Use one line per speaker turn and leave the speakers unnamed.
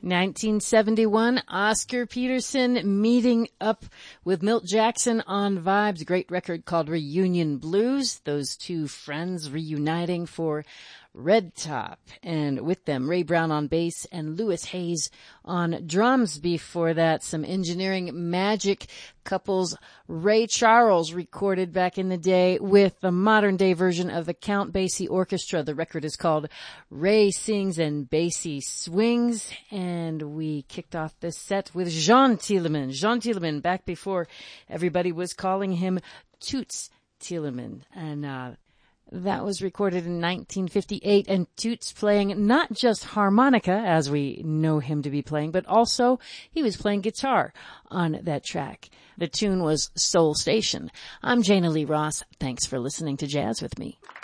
1971, Oscar Peterson meeting up with Milt Jackson on Vibes, a great record called Reunion Blues. Those two friends reuniting for Red Top, and with them Ray Brown on bass and Louis Hayes on drums. Before that, some engineering magic couples. Ray Charles recorded back in the day with the modern day version of the Count Basie Orchestra. The record is called Ray Sings and Basie Swings, and we kicked off this set with Jean Thielemann. Jean Thielemann, back before everybody was calling him Toots Thielemann, and that was recorded in 1958, and Toots playing not just harmonica, as we know him to be playing, but also he was playing guitar on that track. The tune was Soul Station. I'm Jana Lee Ross. Thanks for listening to Jazz with Me.